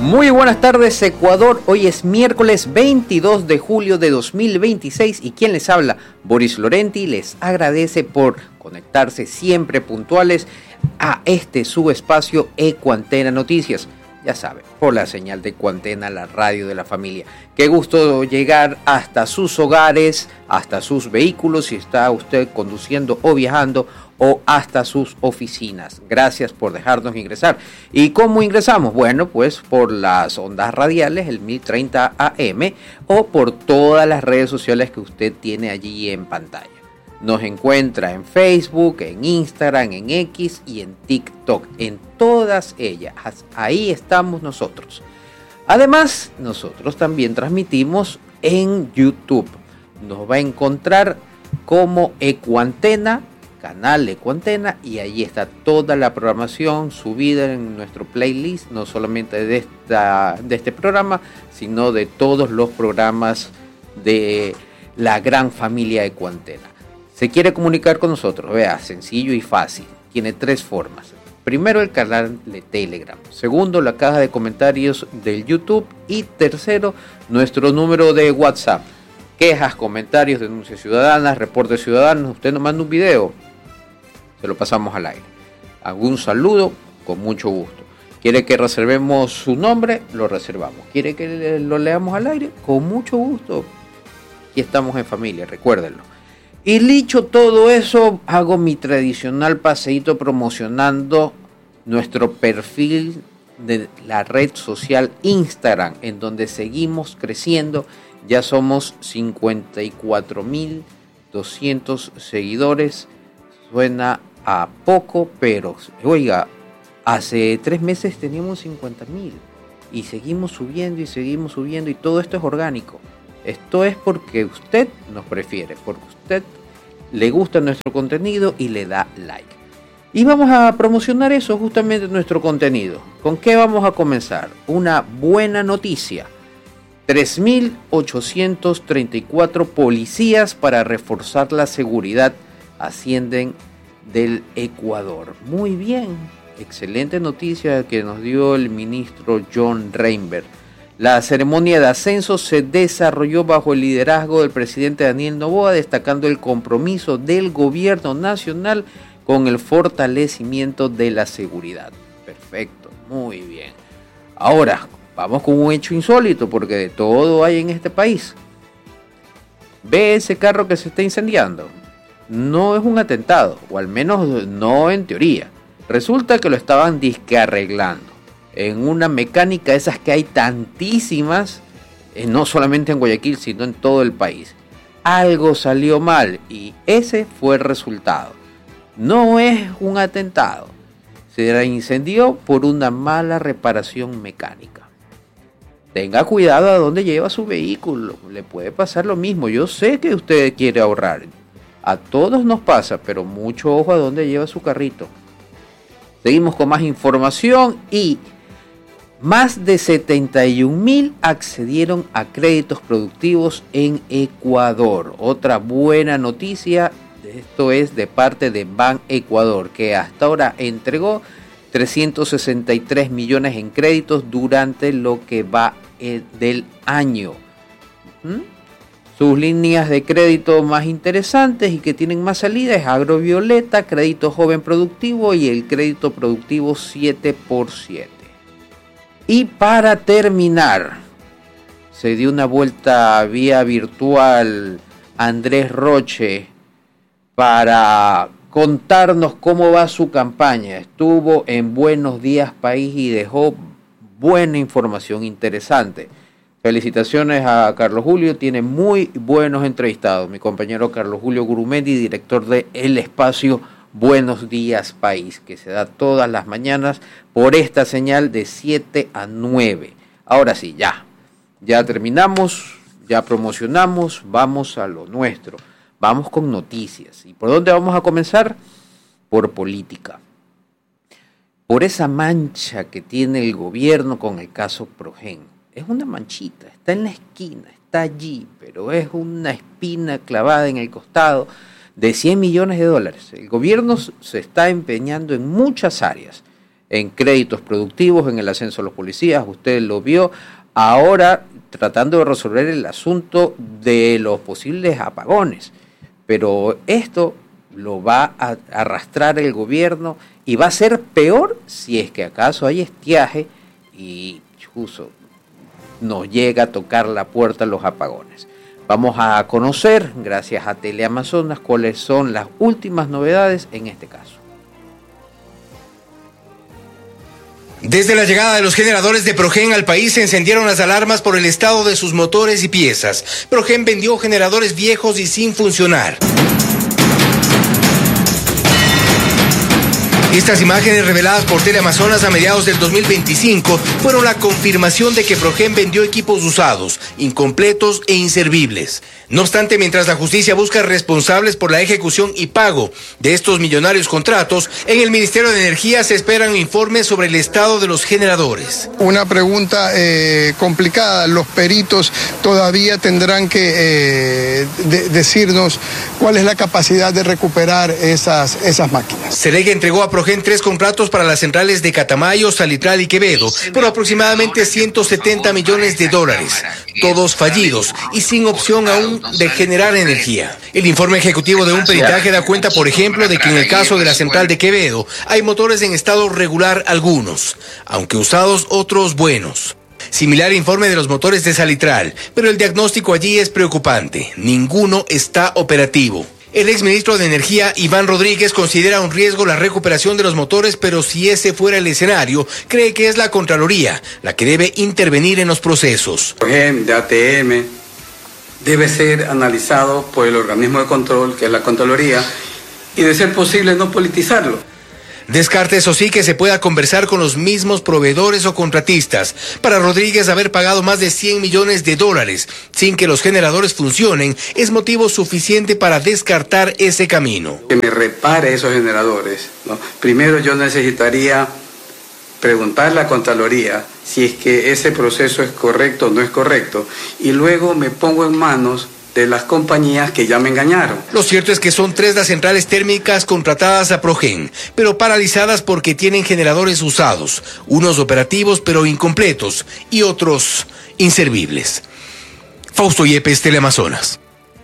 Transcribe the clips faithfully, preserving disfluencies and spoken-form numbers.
Muy buenas tardes, Ecuador. Hoy es miércoles veintidós de julio de dos mil veintiséis y quien les habla, Boris Lorenti, les agradece por conectarse siempre puntuales a este subespacio Ecuantena Noticias. Ya saben, por la señal de Ecuantena, la radio de la familia. Qué gusto llegar hasta sus hogares, hasta sus vehículos, si está usted conduciendo o viajando, o hasta sus oficinas. Gracias por dejarnos ingresar. ¿Y cómo ingresamos? Bueno, pues por las ondas radiales, el mil treinta A M, o por todas las redes sociales que usted tiene allí en pantalla. Nos encuentra en Facebook, en Instagram, en X y en TikTok. En todas ellas, ahí estamos nosotros. Además, nosotros también transmitimos en YouTube. Nos va a encontrar como Ecuantena, canal Ecuantena, y ahí está toda la programación subida en nuestro playlist, no solamente de, esta, de este programa, sino de todos los programas de la gran familia Ecuantena. Se quiere comunicar con nosotros, vea, sencillo y fácil, tiene tres formas. Primero, el canal de Telegram. Segundo, la caja de comentarios del YouTube. Y tercero, nuestro número de WhatsApp. Quejas, comentarios, denuncias ciudadanas, reportes ciudadanos. Usted nos manda un video, se lo pasamos al aire. Algún saludo, con mucho gusto. ¿Quiere que reservemos su nombre? Lo reservamos. ¿Quiere que lo leamos al aire? Con mucho gusto. Aquí estamos en familia, recuérdenlo. Y dicho todo eso, hago mi tradicional paseíto promocionando nuestro perfil de la red social Instagram, en donde seguimos creciendo. Ya somos cincuenta y cuatro mil doscientos seguidores. Suena a poco, pero oiga, hace tres meses teníamos cincuenta mil y seguimos subiendo y seguimos subiendo, y todo esto es orgánico. Esto es porque usted nos prefiere, porque usted le gusta nuestro contenido y le da like. Y vamos a promocionar eso, justamente nuestro contenido. ¿Con qué vamos a comenzar? Una buena noticia. tres mil ochocientos treinta y cuatro policías para reforzar la seguridad ascienden del Ecuador. Muy bien, excelente noticia que nos dio el ministro John Reinberg. La ceremonia de ascenso se desarrolló bajo el liderazgo del presidente Daniel Noboa, destacando el compromiso del gobierno nacional con el fortalecimiento de la seguridad. Perfecto, muy bien. Ahora, vamos con un hecho insólito, porque de todo hay en este país. ¿Ve ese carro que se está incendiando? No es un atentado, o al menos no en teoría. Resulta que lo estaban disque arreglando en una mecánica, esas que hay tantísimas, eh, no solamente en Guayaquil, sino en todo el país. Algo salió mal y ese fue el resultado. No es un atentado, se incendió por una mala reparación mecánica. Tenga cuidado a dónde lleva su vehículo, le puede pasar lo mismo. Yo sé que usted quiere ahorrar, a todos nos pasa, pero mucho ojo a dónde lleva su carrito. Seguimos con más información y más de setenta y un mil accedieron a créditos productivos en Ecuador. Otra buena noticia, esto es de parte de Ban Ecuador, que hasta ahora entregó trescientos sesenta y tres millones en créditos durante lo que va del año. ¿Mm? Sus líneas de crédito más interesantes y que tienen más salida es Agrovioleta, Crédito Joven Productivo y el Crédito Productivo siete por siete. Y para terminar, se dio una vuelta vía virtual Andrés Roche para contarnos cómo va su campaña. Estuvo en Buenos Días País y dejó buena información interesante. Felicitaciones a Carlos Julio, tiene muy buenos entrevistados. Mi compañero Carlos Julio Gurumendi, director de El Espacio Buenos Días País, que se da todas las mañanas por esta señal de siete a nueve. Ahora sí, ya, ya terminamos, ya promocionamos, vamos a lo nuestro. Vamos con noticias. ¿Y por dónde vamos a comenzar? Por política. Por esa mancha que tiene el gobierno con el caso Progen. Es una manchita, está en la esquina, está allí, pero es una espina clavada en el costado de cien millones de dólares. El gobierno se está empeñando en muchas áreas, en créditos productivos, en el ascenso de los policías, usted lo vio, ahora tratando de resolver el asunto de los posibles apagones. Pero esto lo va a arrastrar el gobierno y va a ser peor si es que acaso hay estiaje y chuzo, nos llega a tocar la puerta los apagones. Vamos a conocer, gracias a Teleamazonas, cuáles son las últimas novedades en este caso. Desde la llegada de los generadores de Progen al país se encendieron las alarmas por el estado de sus motores y piezas. Progen vendió generadores viejos y sin funcionar. Estas imágenes reveladas por Teleamazonas a mediados del dos mil veinticinco fueron la confirmación de que Progen vendió equipos usados, incompletos e inservibles. No obstante, mientras la justicia busca responsables por la ejecución y pago de estos millonarios contratos, en el Ministerio de Energía se esperan informes sobre el estado de los generadores. Una pregunta eh, complicada. Los peritos todavía tendrán que eh, de, decirnos cuál es la capacidad de recuperar esas, esas máquinas. Serega entregó a Progen tres contratos para las centrales de Catamayo, Salitral y Quevedo por aproximadamente ciento setenta millones de dólares, todos fallidos y sin opción aún de generar energía. El informe ejecutivo de un peritaje da cuenta, por ejemplo, de que en el caso de la central de Quevedo hay motores en estado regular algunos, aunque usados otros buenos. Similar informe de los motores de Salitral, pero el diagnóstico allí es preocupante. Ninguno está operativo. El exministro de Energía, Iván Rodríguez, considera un riesgo la recuperación de los motores, pero si ese fuera el escenario, cree que es la Contraloría la que debe intervenir en los procesos. Progen de A T M debe ser analizado por el organismo de control, que es la Contraloría, y de ser posible no politizarlo. Descarta, eso sí, que se pueda conversar con los mismos proveedores o contratistas. Para Rodríguez, haber pagado más de cien millones de dólares sin que los generadores funcionen es motivo suficiente para descartar ese camino. Que me repare esos generadores, ¿no? Primero yo necesitaría preguntarle a la Contraloría si es que ese proceso es correcto o no es correcto, y luego me pongo en manos de las compañías que ya me engañaron. Lo cierto es que son tres las centrales térmicas contratadas a Progen, pero paralizadas porque tienen generadores usados, unos operativos pero incompletos y otros inservibles. Fausto Yepes, Teleamazonas.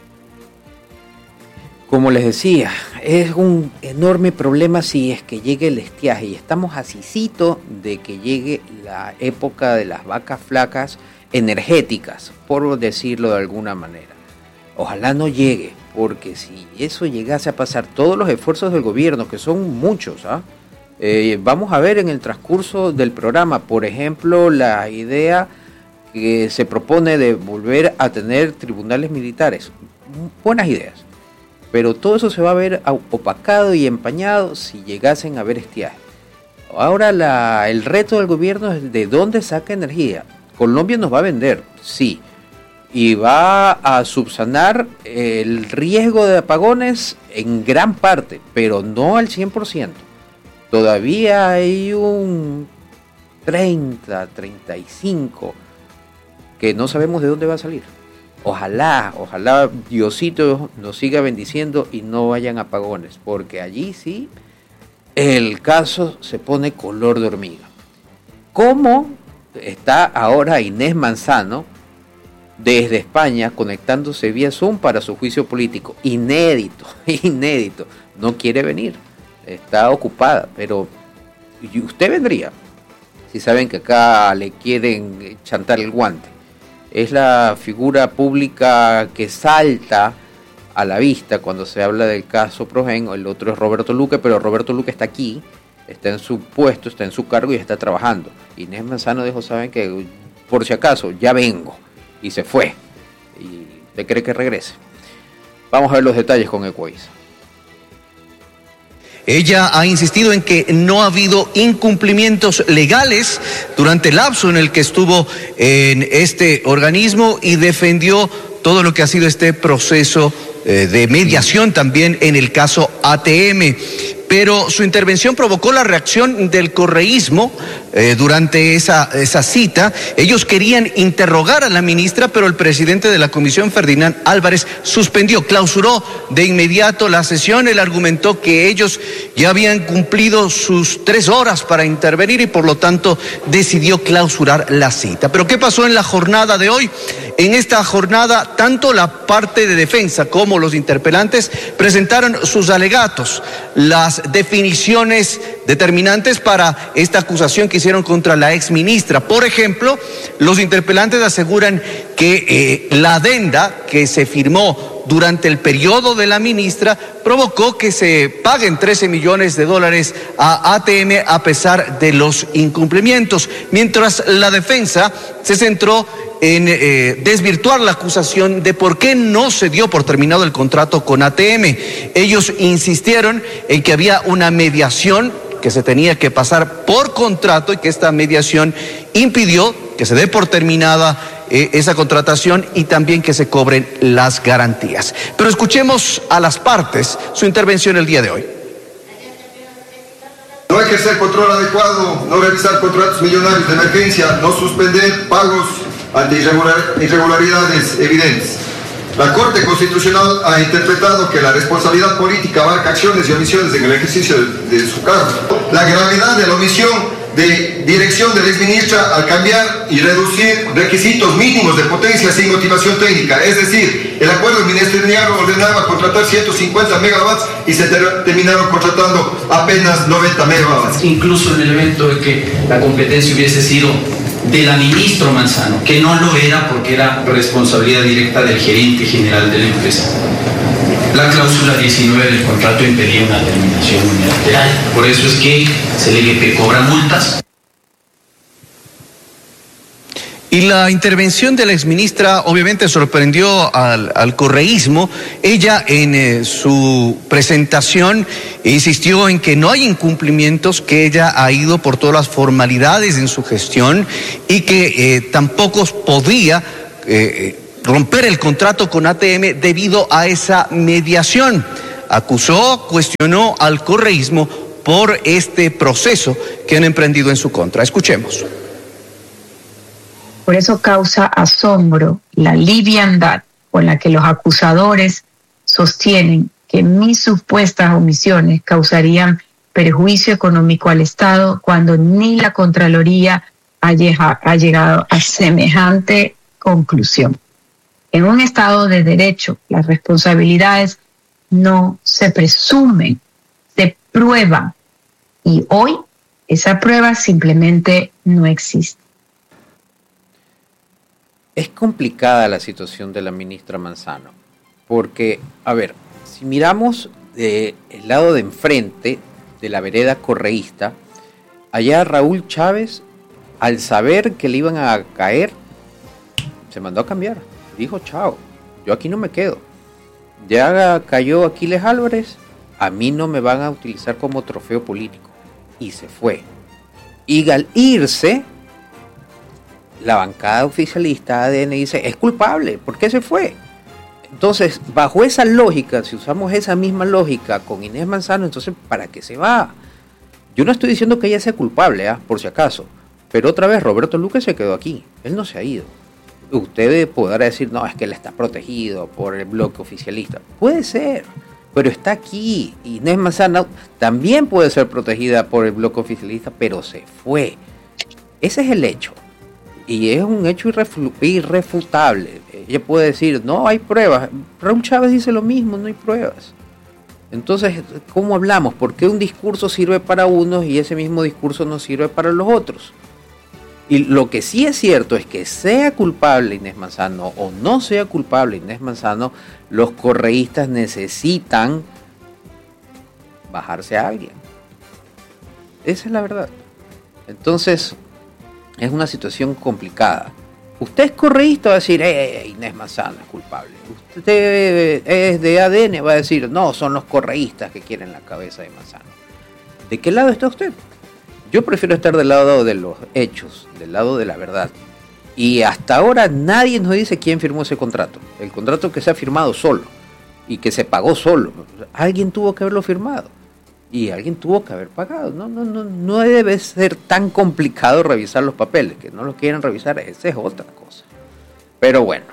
Como les decía, es un enorme problema si es que llegue el estiaje, y estamos asícito de que llegue la época de las vacas flacas energéticas, por decirlo de alguna manera. Ojalá no llegue, porque si eso llegase a pasar, todos los esfuerzos del gobierno, que son muchos, ¿ah? eh, vamos a ver en el transcurso del programa, por ejemplo, la idea que se propone de volver a tener tribunales militares. Buenas ideas, pero todo eso se va a ver opacado y empañado si llegasen a haber estiaje. Ahora la, el reto del gobierno es de dónde saca energía. Colombia nos va a vender, sí, y va a subsanar el riesgo de apagones en gran parte, pero no al cien por ciento. Todavía hay un treinta, treinta y cinco que no sabemos de dónde va a salir. Ojalá, ojalá Diosito nos siga bendiciendo y no vayan apagones, porque allí sí el caso se pone color de hormiga. ¿Cómo está ahora Inés Manzano desde España conectándose vía Zoom para su juicio político? Inédito, inédito. No quiere venir, está ocupada, pero usted vendría si saben que acá le quieren chantar el guante. Es la figura pública que salta a la vista cuando se habla del caso Progen. El otro es Roberto Luque, pero Roberto Luque está aquí, está en su puesto, está en su cargo y está trabajando. Inés Manzano dijo, saben que por si acaso ya vengo, y se fue. ¿Y usted cree que regrese? Vamos a ver los detalles con Ecuavisa. Ella ha insistido en que no ha habido incumplimientos legales durante el lapso en el que estuvo en este organismo y defendió todo lo que ha sido este proceso eh, de mediación también en el caso A T M. Pero su intervención provocó la reacción del correísmo, eh, durante esa, esa cita. Ellos querían interrogar a la ministra, pero el presidente de la comisión, Ferdinand Álvarez, suspendió, clausuró de inmediato la sesión. Él argumentó que ellos ya habían cumplido sus tres horas para intervenir y por lo tanto decidió clausurar la cita. Pero ¿qué pasó en la jornada de hoy? En esta jornada, tanto la parte de defensa como los interpelantes presentaron sus alegatos, las definiciones determinantes para esta acusación que hicieron contra la exministra. Por ejemplo, los interpelantes aseguran que eh, la adenda que se firmó durante el periodo de la ministra provocó que se paguen trece millones de dólares a A T M a pesar de los incumplimientos, mientras la defensa se centró en eh, desvirtuar la acusación de por qué no se dio por terminado el contrato con A T M. Ellos insistieron en que había una mediación que se tenía que pasar por contrato y que esta mediación impidió que se dé por terminada eh, esa contratación y también que se cobren las garantías. Pero escuchemos a las partes su intervención el día de hoy. No ejercer control adecuado, no realizar contratos millonarios de emergencia, no suspender pagos ante irregular, irregularidades evidentes. La Corte Constitucional ha interpretado que la responsabilidad política abarca acciones y omisiones en el ejercicio de, de su cargo. La gravedad de la omisión de dirección de la exministra al cambiar y reducir requisitos mínimos de potencia sin motivación técnica. Es decir, el acuerdo ministerial ordenaba contratar ciento cincuenta megawatts y se ter terminaron contratando apenas noventa megawatts. Incluso en el evento de que la competencia hubiese sido de la ministra Manzano, que no lo era porque era responsabilidad directa del gerente general de la empresa. La cláusula diecinueve del contrato impedía una terminación unilateral. Por eso es que C L G P cobra multas. Y la intervención de la exministra obviamente sorprendió al, al correísmo. Ella en eh, su presentación insistió en que no hay incumplimientos, que ella ha ido por todas las formalidades en su gestión y que eh, tampoco podía eh, romper el contrato con A T M debido a esa mediación. Acusó, cuestionó al correísmo por este proceso que han emprendido en su contra. Escuchemos. Por eso causa asombro la liviandad con la que los acusadores sostienen que mis supuestas omisiones causarían perjuicio económico al Estado cuando ni la Contraloría ha llegado a semejante conclusión. En un Estado de derecho, las responsabilidades no se presumen, se prueban. Y hoy esa prueba simplemente no existe. Es complicada la situación de la ministra Manzano, porque, a ver, si miramos del lado de enfrente de la vereda correísta, allá Raúl Chávez, al saber que le iban a caer, se mandó a cambiar. Dijo, chao, yo aquí no me quedo. Ya cayó Aquiles Álvarez, a mí no me van a utilizar como trofeo político. Y se fue. Y al irse, la bancada oficialista A D N dice, es culpable, ¿por qué se fue? Entonces, bajo esa lógica, si usamos esa misma lógica con Inés Manzano, entonces, ¿para qué se va? Yo no estoy diciendo que ella sea culpable, ¿eh? Por si acaso, pero otra vez Roberto Luque se quedó aquí, él no se ha ido. Usted podrá decir, no, es que él está protegido por el bloque oficialista. Puede ser, pero está aquí. Inés Manzano también puede ser protegida por el bloque oficialista, pero se fue. Ese es el hecho. Y es un hecho irrefutable. Ella puede decir, no hay pruebas. Raúl Chávez dice lo mismo, no hay pruebas. Entonces, ¿cómo hablamos? ¿Por qué un discurso sirve para unos y ese mismo discurso no sirve para los otros? Y lo que sí es cierto es que sea culpable Inés Manzano o no sea culpable Inés Manzano, los correístas necesitan bajarse a alguien. Esa es la verdad. Entonces, es una situación complicada. Usted es correísta, va a decir, eh, Inés Manzano es culpable. Usted es de A D N, va a decir, no, son los correístas que quieren la cabeza de Manzano. ¿De qué lado está usted? Yo prefiero estar del lado de los hechos, del lado de la verdad. Y hasta ahora nadie nos dice quién firmó ese contrato. El contrato que se ha firmado solo y que se pagó solo. Alguien tuvo que haberlo firmado. y alguien tuvo que haber pagado. No, no, no, no debe ser tan complicado revisar los papeles, que no los quieran revisar, esa es otra cosa. Pero bueno,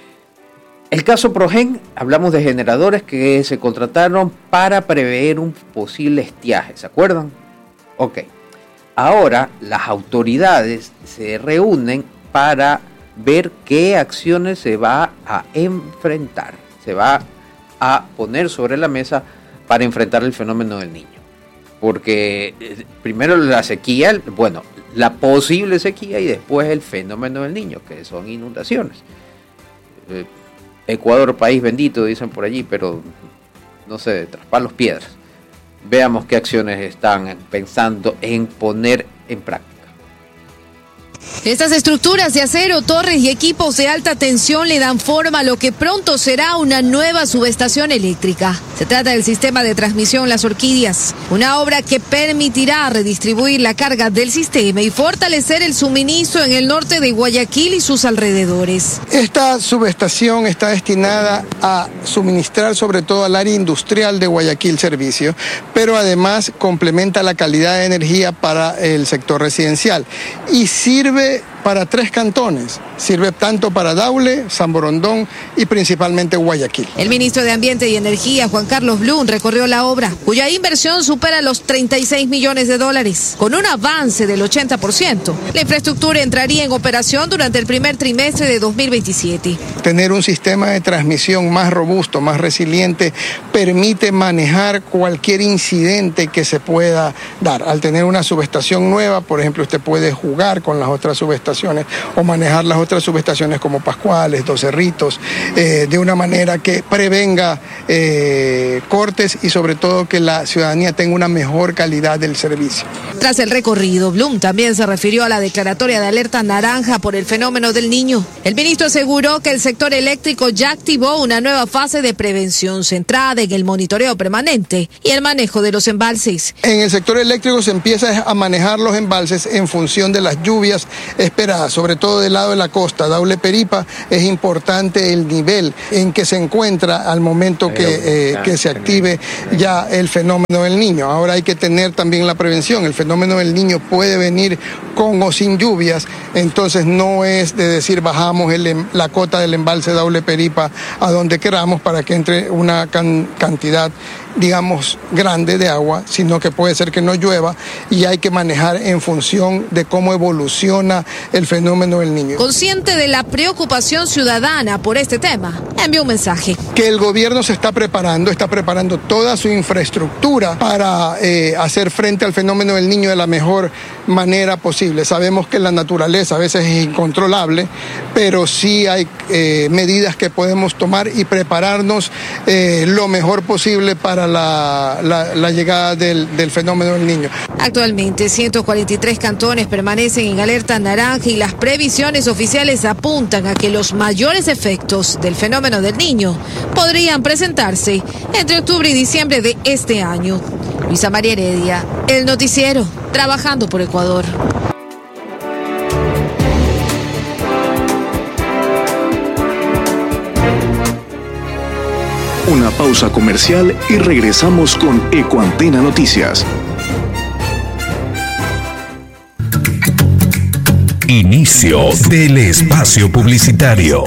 el caso Progen, hablamos de generadores que se contrataron para prever un posible estiaje, ¿se acuerdan? Ok, ahora las autoridades se reúnen para ver qué acciones se va a enfrentar, se va a poner sobre la mesa para enfrentar el fenómeno del Niño. Porque eh, primero la sequía, bueno, la posible sequía y después el fenómeno del Niño, que son inundaciones. Eh, Ecuador, país bendito, dicen por allí, pero no sé, tras palos piedras. Veamos qué acciones están pensando en poner en práctica. Estas estructuras de acero, torres y equipos de alta tensión le dan forma a lo que pronto será una nueva subestación eléctrica. Se trata del sistema de transmisión Las Orquídeas, una obra que permitirá redistribuir la carga del sistema y fortalecer el suministro en el norte de Guayaquil y sus alrededores. Esta subestación está destinada a suministrar sobre todo al área industrial de Guayaquil servicio, pero además complementa la calidad de energía para el sector residencial y sirve para tres cantones, sirve tanto para Daule, San Borondón y principalmente Guayaquil. El ministro de Ambiente y Energía, Juan Carlos Blum, recorrió la obra, cuya inversión supera los treinta y seis millones de dólares, con un avance del ochenta por ciento. La infraestructura entraría en operación durante el primer trimestre de dos mil veintisiete. Tener un sistema de transmisión más robusto, más resiliente, permite manejar cualquier incidente que se pueda dar. Al tener una subestación nueva, por ejemplo, usted puede jugar con las otras subestaciones o manejar las otras subestaciones como Pascuales, Dos Cerritos, eh, de una manera que prevenga eh, cortes y sobre todo que la ciudadanía tenga una mejor calidad del servicio. Tras el recorrido, Blum también se refirió a la declaratoria de alerta naranja por el fenómeno del Niño. El ministro aseguró que el sector eléctrico ya activó una nueva fase de prevención centrada en el monitoreo permanente y el manejo de los embalses. En el sector eléctrico se empieza a manejar los embalses en función de las lluvias esperadas, sobre todo del lado de la costa, Daule Peripa. Es importante el nivel en que se encuentra al momento que, eh, que se active ya el fenómeno del Niño. Ahora hay que tener también la prevención. El fenómeno del Niño puede venir con o sin lluvias, entonces no es de decir bajamos el, la cota del embalse Daule Peripa a donde queramos para que entre una can, cantidad digamos grande de agua, sino que puede ser que no llueva y hay que manejar en función de cómo evoluciona el fenómeno del Niño. Consciente de la preocupación ciudadana por este tema, envió un mensaje. Que el gobierno se está preparando, está preparando toda su infraestructura para eh, hacer frente al fenómeno del Niño de la mejor manera posible. Sabemos que la naturaleza a veces es incontrolable, pero sí hay eh, medidas que podemos tomar y prepararnos eh, lo mejor posible para la, la, la llegada del, del fenómeno del Niño. Actualmente ciento cuarenta y tres cantones permanecen en alerta naranja y las previsiones oficiales apuntan a que los mayores efectos del fenómeno del Niño podrían presentarse entre octubre y diciembre de este año. Luisa María Heredia, El Noticiero, trabajando por Ecuador. Una pausa comercial y regresamos con Ecuantena Noticias. Inicio del espacio publicitario.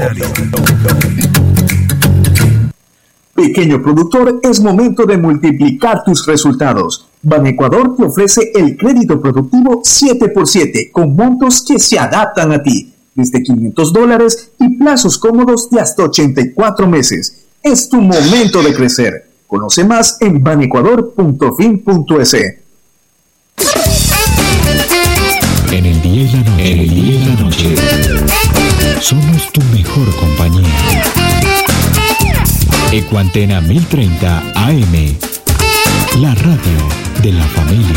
Pequeño productor, es momento de multiplicar tus resultados. Banecuador te ofrece el crédito productivo siete por siete con montos que se adaptan a ti, desde quinientos dólares y plazos cómodos de hasta ochenta y cuatro meses. Es tu momento de crecer. Conoce más en banecuador punto fin punto es. En el día y la noche, en el día y la noche, somos tu mejor compañía. Ecuantena mil treinta A M, la radio de la familia.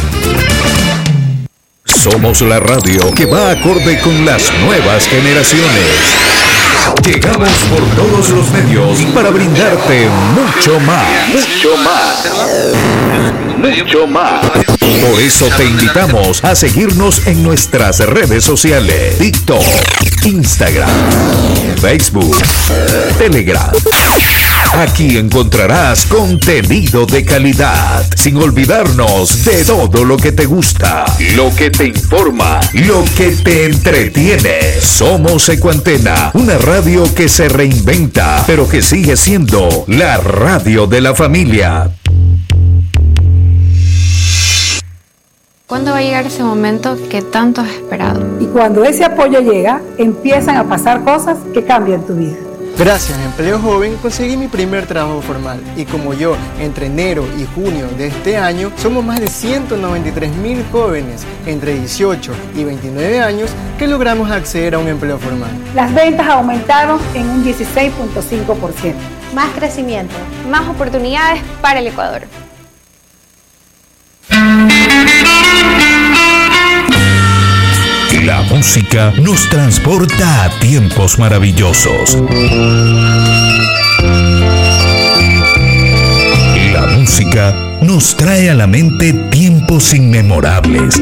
Somos la radio que va acorde con las nuevas generaciones. Llegamos por todos los medios para brindarte mucho más. Mucho más. Mucho más. Por eso te invitamos a seguirnos en nuestras redes sociales: TikTok, Instagram, Facebook, Telegram. Aquí encontrarás contenido de calidad, sin olvidarnos de todo lo que te gusta, lo que te informa, lo que te entretiene. Somos Ecuantena, una radio que se reinventa, pero que sigue siendo la radio de la familia. ¿Cuándo va a llegar ese momento que tanto has esperado? Y cuando ese apoyo llega, empiezan a pasar cosas que cambian tu vida. Gracias a Empleo Joven conseguí mi primer trabajo formal y como yo, entre enero y junio de este año, somos más de ciento noventa y tres mil jóvenes entre dieciocho y veintinueve años que logramos acceder a un empleo formal. Las ventas aumentaron en un dieciséis punto cinco por ciento. Más crecimiento, más oportunidades para el Ecuador. La música nos transporta a tiempos maravillosos. La música nos trae a la mente tiempos inmemorables.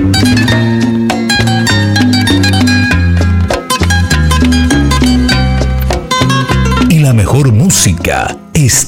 Y la mejor música está